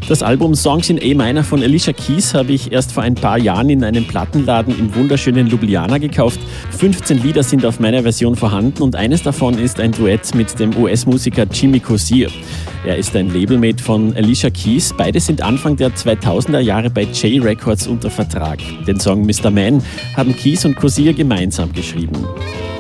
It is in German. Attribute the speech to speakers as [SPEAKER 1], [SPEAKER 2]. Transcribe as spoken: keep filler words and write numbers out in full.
[SPEAKER 1] Das Album Songs in A Minor von Alicia Keys habe ich erst vor ein paar Jahren in einem Plattenladen im wunderschönen Ljubljana gekauft. fünfzehn Lieder sind auf meiner Version vorhanden und eines davon ist ein Duett mit dem U S-Musiker Jimmy Cozier. Er ist ein Labelmate von Alicia Keys. Beide sind Anfang der zweitausender Jahre bei J Records unter Vertrag. Den Song Mister Man haben Keys und Cozier gemeinsam geschrieben.